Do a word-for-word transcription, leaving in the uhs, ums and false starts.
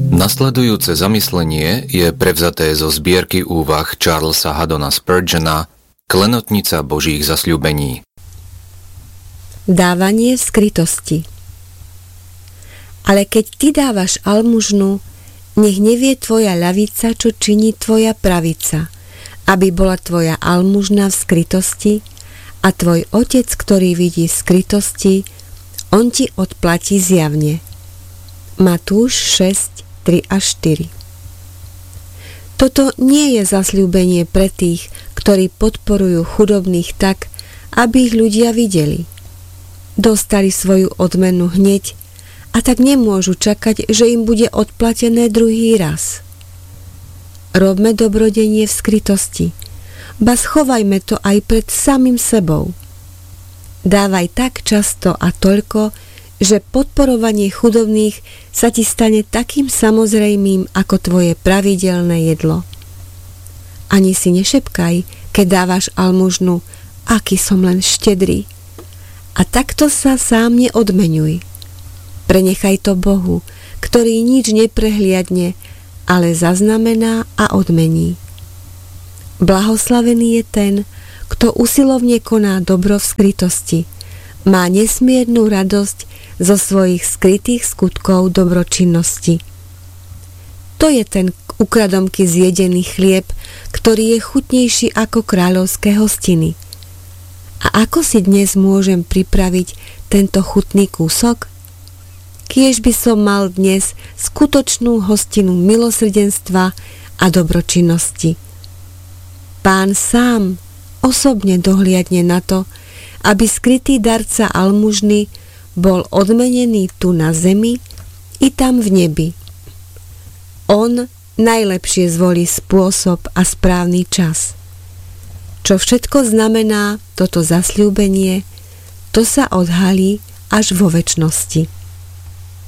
Nasledujúce zamyslenie je prevzaté zo zbierky úvah Charlesa Haddona Spurgeona Klenotnica Božích zasľúbení. Dávanie v skrytosti. Ale keď ty dávaš almužnu, nech nevie tvoja ľavica, čo činí tvoja pravica, aby bola tvoja almužna v skrytosti a tvoj otec, ktorý vidí v skrytosti, on ti odplatí zjavne. Matúš šesť, tri a štyri. Toto nie je zasľúbenie pre tých, ktorí podporujú chudobných tak, aby ich ľudia videli. Dostali svoju odmenu hneď a tak nemôžu čakať, že im bude odplatené druhý raz. Robme dobrodenie v skrytosti, ba schovajme to aj pred samým sebou. Dávaj tak často a toľko, že podporovanie chudobných sa ti stane takým samozrejmým ako tvoje pravidelné jedlo. Ani si nešepkaj, keď dávaš almužnu, aký som len štedrý. A takto sa sám neodmeňuj. Prenechaj to Bohu, ktorý nič neprehliadne, ale zaznamená a odmení. Blahoslavený je ten, kto usilovne koná dobro v skrytosti, má nesmiernu radosť zo svojich skrytých skutkov dobročinnosti. To je ten ukradomky zjedený chlieb, ktorý je chutnejší ako kráľovské hostiny. A ako si dnes môžem pripraviť tento chutný kúsok? Kiež by som mal dnes skutočnú hostinu milosrdenstva a dobročinnosti. Pán sám osobne dohliadne na to, aby skrytý darca almužny bol odmenený tu na zemi i tam v nebi. On najlepšie zvolí spôsob a správny čas. Čo všetko znamená toto zasľúbenie, to sa odhalí až vo večnosti.